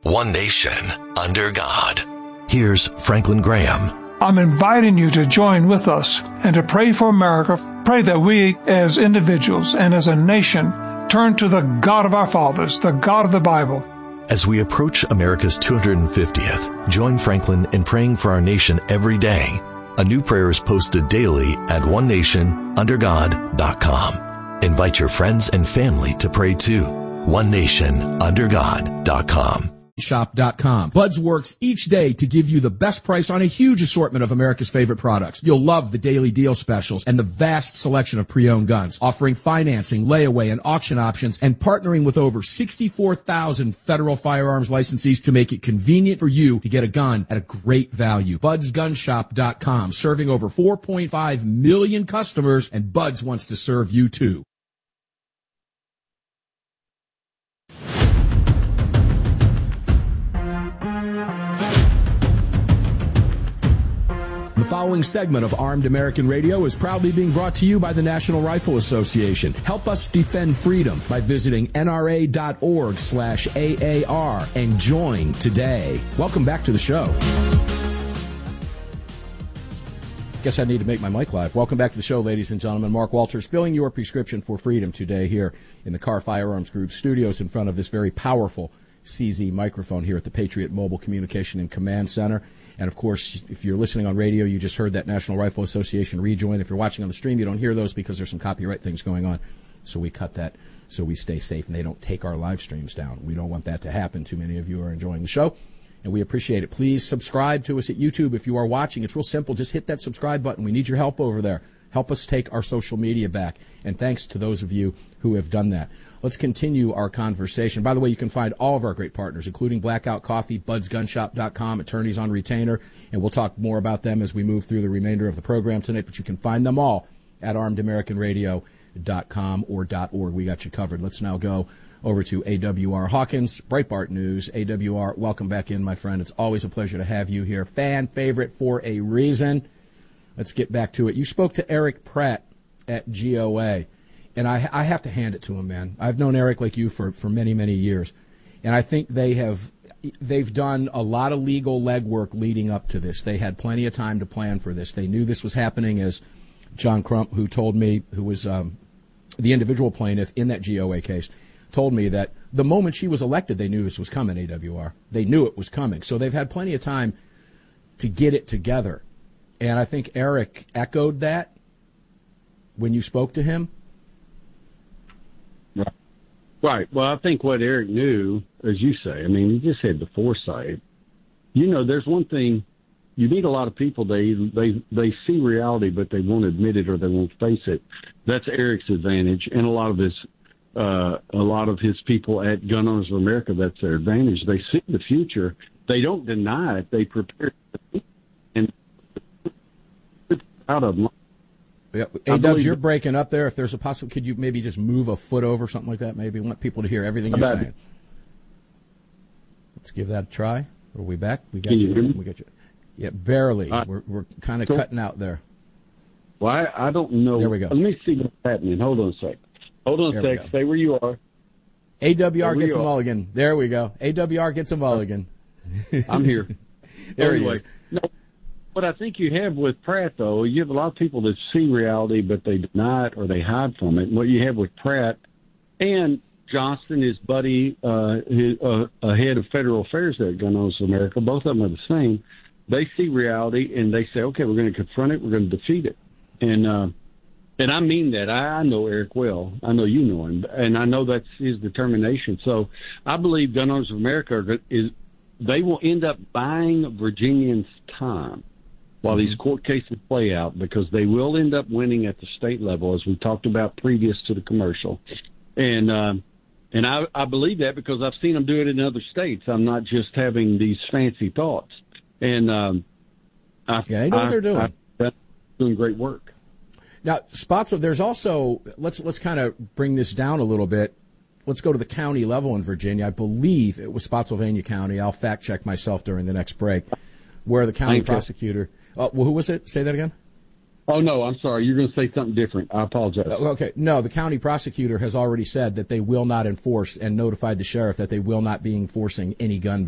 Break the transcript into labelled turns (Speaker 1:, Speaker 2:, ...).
Speaker 1: one nation, under God. Here's Franklin Graham.
Speaker 2: I'm inviting you to join with us and to pray for America. Pray that we as individuals and as a nation turn to the God of our fathers, the God of the Bible.
Speaker 1: As we approach America's 250th, join Franklin in praying for our nation every day. A new prayer is posted daily at onenationundergod.com. Invite your friends and family to pray too. onenationundergod.com.
Speaker 3: Shop.com. Buds works each day to give you the best price on a huge assortment of America's favorite products. You'll love the daily deal specials and the vast selection of pre-owned guns, offering financing, layaway, and auction options, and partnering with over 64,000 federal firearms licensees to make it convenient for you to get a gun at a great value. BudsGunShop.com, serving over 4.5 million customers, and Buds wants to serve you too. The following segment of Armed American Radio is proudly being brought to you by the National Rifle Association. Help us defend freedom by visiting nra.org/AAR and join today. Welcome back to the show. Guess I need to make my mic live. Welcome back to the show, ladies and gentlemen. Mark Walters filling your prescription for freedom today here in the Car Firearms Group studios in front of this very powerful CZ microphone here at the Patriot Mobile Communication and Command Center. And, of course, if you're listening on radio, you just heard that National Rifle Association rejoin. If you're watching on the stream, you don't hear those because there's some copyright things going on. So we cut that so we stay safe and they don't take our live streams down. We don't want that to happen. Too many of you are enjoying the show, and we appreciate it. Please subscribe to us at YouTube if you are watching. It's real simple. Just hit that subscribe button. We need your help over there. Help us take our social media back. And thanks to those of you who have done that. Let's continue our conversation. By the way, you can find all of our great partners, including Blackout Coffee, BudsGunShop.com, Attorneys on Retainer, and we'll talk more about them as we move through the remainder of the program tonight, but you can find them all at ArmedAmericanRadio.com or .org. We got you covered. Let's now go over to AWR Hawkins, Breitbart News. AWR, welcome back in, my friend. It's always a pleasure to have you here. Fan favorite for a reason. Let's get back to it. You spoke to Eric Pratt at GOA. And I have to hand it to him, man. I've known Eric like you for many, many years. And I think they've done a lot of legal legwork leading up to this. They had plenty of time to plan for this. They knew this was happening, as John Crump, who told me, who was the individual plaintiff in that GOA case, told me that the moment she was elected, they knew this was coming, AWR. They knew it was coming. So they've had plenty of time to get it together. And I think Eric echoed that when you spoke to him.
Speaker 4: Right. Well, I think what Eric knew, as you say, I mean, he just had the foresight. You know, there's one thing, you meet a lot of people, they see reality, but they won't admit it or they won't face it. That's Eric's advantage, and a lot of his people at Gun Owners of America, that's their advantage. They see the future. They don't deny it. They prepare and out of them.
Speaker 3: Yeah. Hey, Dubs, you're breaking up there. If there's a possible, could you maybe just move a foot over, something like that? Maybe want people to hear everything you're saying. Let's give that a try. Are we back? We got you. We got you. Yeah, barely. We're kind of cutting out there.
Speaker 4: Well, I don't know.
Speaker 3: There we go.
Speaker 4: Let me see what's happening. Hold on a sec. Stay where you are.
Speaker 3: AWR gets a mulligan. There we go. AWR gets a mulligan.
Speaker 4: I'm here.
Speaker 3: There he is.
Speaker 4: No. What I think you have with Pratt, though, you have a lot of people that see reality, but they deny it or they hide from it. And what you have with Pratt and Johnston, his buddy, head of federal affairs there at Gun Owners of America, both of them are the same. They see reality and they say, okay, we're going to confront it, we're going to defeat it. And I mean that. I know Eric well. I know you know him, and I know that's his determination. So I believe Gun Owners of America they will end up buying Virginians' time while these court cases play out, because they will end up winning at the state level, as we talked about previous to the commercial. And I believe that because I've seen them do it in other states. I'm not just having these fancy thoughts. And
Speaker 3: they know what they're doing.
Speaker 4: They're doing great work.
Speaker 3: Now, Spotswood, there's also, let's kind of bring this down a little bit. Let's go to the county level in Virginia. I believe it was Spotsylvania County. I'll fact check myself during the next break, where the county prosecutor. Well, who was it? Say that again.
Speaker 4: Oh, no, I'm sorry. You're going to say something different. I apologize.
Speaker 3: Okay. No, the county prosecutor has already said that they will not enforce and notified the sheriff that they will not be enforcing any gun